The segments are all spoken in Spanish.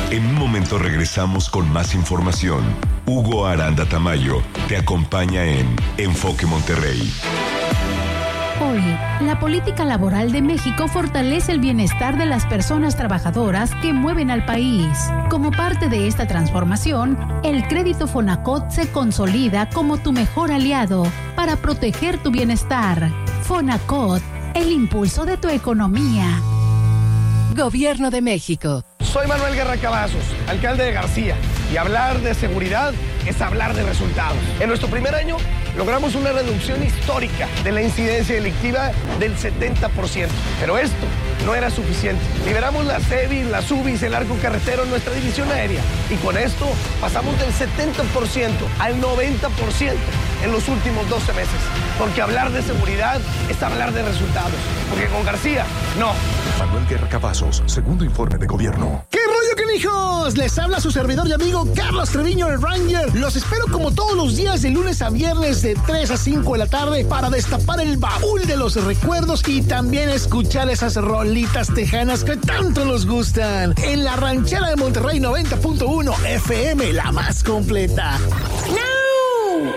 En un momento regresamos con más información. Hugo Aranda Tamayo te acompaña en Enfoque Monterrey. Hoy, la política laboral de México fortalece el bienestar de las personas trabajadoras que mueven al país. Como parte de esta transformación, el crédito Fonacot se consolida como tu mejor aliado para proteger tu bienestar. Fonacot, el impulso de tu economía. Gobierno de México. Soy Manuel Guerra Cavazos, alcalde de García, y hablar de seguridad es hablar de resultados. En nuestro primer año logramos una reducción histórica de la incidencia delictiva del 70%. Pero esto no era suficiente. Liberamos las CEBIS, las UBIs, el arco carretero en nuestra división aérea. Y con esto pasamos del 70% al 90% en los últimos 12 meses. Porque hablar de seguridad es hablar de resultados. Porque con García, no. Manuel Guerra Cavazos, segundo informe de gobierno. ¿Qué rollo, canijos? Les habla su servidor y amigo Carlos Treviño, el Ranger. Los espero como todos los días de lunes a viernes de 3 a 5 de la tarde para destapar el baúl de los recuerdos y también escuchar esas rolitas tejanas que tanto nos gustan. En la ranchera de Monterrey 90.1 FM, la más completa. ¡No!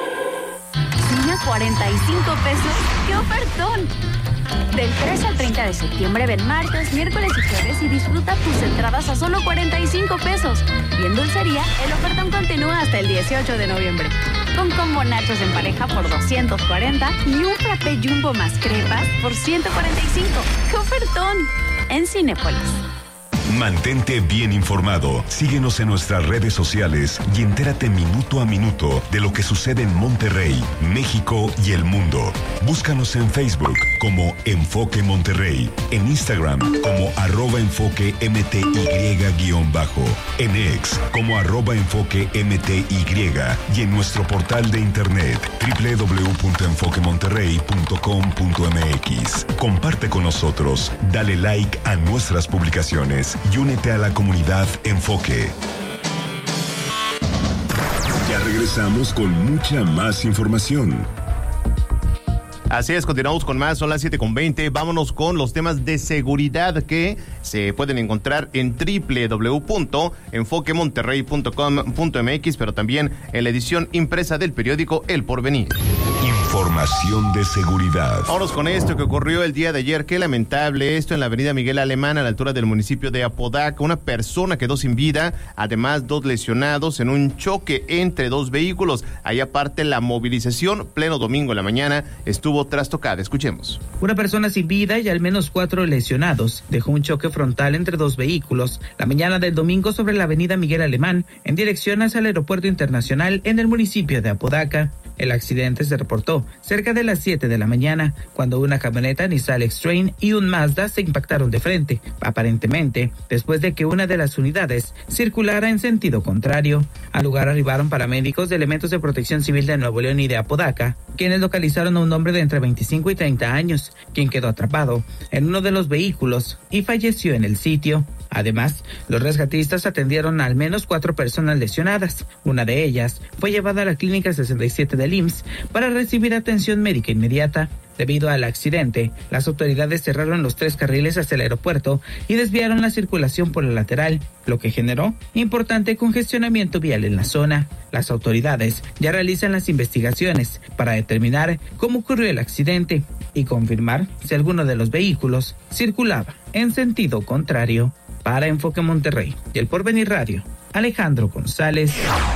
¿Cine a 45 pesos? ¡Qué ofertón! Del 3 al 30 de septiembre ven martes, miércoles y jueves y disfruta tus entradas a solo 45 pesos. Y en dulcería, el ofertón continúa hasta el 18 de noviembre. Con combo nachos en pareja por 240 y un frappé jumbo más crepas por 145. ¡Qué ofertón! En Cinépolis. Mantente bien informado. Síguenos en nuestras redes sociales y entérate minuto a minuto de lo que sucede en Monterrey, México y el mundo. Búscanos en Facebook como Enfoque Monterrey, en Instagram como @enfoquemty_, en X como @enfoquemty y en nuestro portal de internet www.enfoquemonterrey.com.mx. Comparte con nosotros, dale like a nuestras publicaciones y únete a la comunidad Enfoque. Ya regresamos con mucha más información. Así es, continuamos con más, son las 7:20. Vámonos con los temas de seguridad que se pueden encontrar en www.enfoquemonterrey.com.mx, pero también en la edición impresa del periódico El Porvenir. Información de seguridad. Vámonos con esto que ocurrió el día de ayer. Qué lamentable esto en la avenida Miguel Alemán, a la altura del municipio de Apodaca. Una persona quedó sin vida, además 2 lesionados en un choque entre 2 vehículos. Ahí aparte la movilización, pleno domingo en la mañana, estuvo trastocada. Escuchemos. Una persona sin vida y al menos 4 lesionados dejó un choque frontal entre 2 vehículos la mañana del domingo sobre la avenida Miguel Alemán en dirección hacia el aeropuerto internacional en el municipio de Apodaca. El accidente se reportó cerca de las 7 de la mañana, cuando una camioneta Nissan X-Trail y un Mazda se impactaron de frente, aparentemente después de que una de las unidades circulara en sentido contrario. Al lugar arribaron paramédicos de elementos de protección civil de Nuevo León y de Apodaca, quienes localizaron a un hombre de entre 25 y 30 años, quien quedó atrapado en uno de los vehículos y falleció en el sitio. Además, los rescatistas atendieron a al menos 4 personas lesionadas. Una de ellas fue llevada a la clínica 67 del IMSS para recibir atención médica inmediata. Debido al accidente, las autoridades cerraron los 3 carriles hacia el aeropuerto y desviaron la circulación por el lateral, lo que generó importante congestionamiento vial en la zona. Las autoridades ya realizan las investigaciones para determinar cómo ocurrió el accidente y confirmar si alguno de los vehículos circulaba en sentido contrario. Para Enfoque Monterrey y El Porvenir Radio, Alejandro González.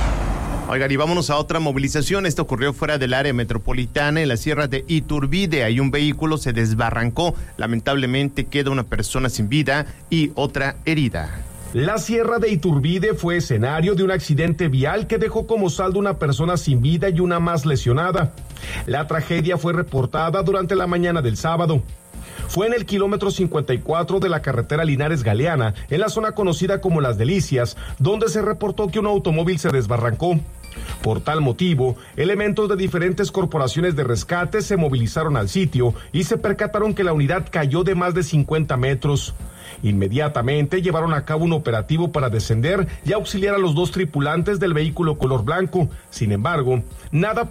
Oigan, y vámonos a otra movilización. Esto ocurrió fuera del área metropolitana, en la sierra de Iturbide. Ahí un vehículo se desbarrancó. Lamentablemente queda una persona sin vida y otra herida. La sierra de Iturbide fue escenario de un accidente vial que dejó como saldo una persona sin vida y una más lesionada. La tragedia fue reportada durante la mañana del sábado. Fue en el kilómetro 54 de la carretera Linares Galeana, en la zona conocida como Las Delicias, donde se reportó que un automóvil se desbarrancó. Por tal motivo, elementos de diferentes corporaciones de rescate se movilizaron al sitio y se percataron que la unidad cayó de más de 50 metros. Inmediatamente llevaron a cabo un operativo para descender y auxiliar a los 2 tripulantes del vehículo color blanco. Sin embargo, nada